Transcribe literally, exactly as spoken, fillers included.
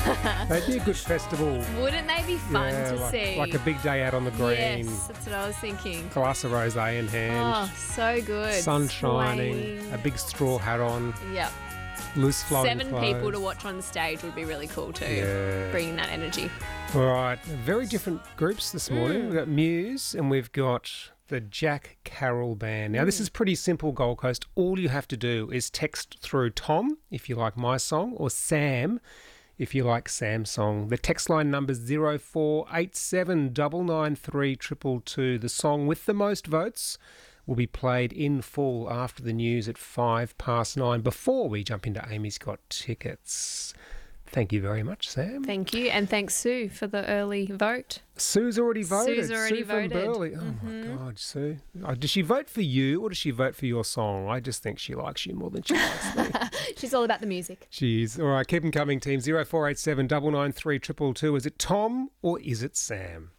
They'd be a good festival. Wouldn't they be fun Yeah, to like, see? like a big day out on the green. Yes, that's what I was thinking. Glass of rosé in hand. Oh, so good. Sun shining. Swaying. A big straw hat on. Yep. Loose flowing Seven clothes. people to watch on stage would be really cool too. Yeah. Bringing that energy. All right. Very different groups this morning. Mm. We've got Muse and we've got the Jack Carroll Band. Now, this is pretty simple, Gold Coast. All you have to do is text through Tom, if you like my song, or Sam, if you like Sam's song. The text line number is zero four eight seven nine nine three two two two. The song with the most votes will be played in full after the news at five past nine before we jump into Amy's Got Tickets. Thank you very much, Sam. Thank you. And thanks, Sue, for the early vote. Sue's already voted. Sue's already Sue from voted. Burleigh. Oh, Mhm. my God, Sue. Oh, does she vote for you or does she vote for your song? I just think she likes you more than she likes me. She's all about the music. She is. All right, keep them coming, team. zero four eight seven nine nine three two two two. Is it Tom or is it Sam?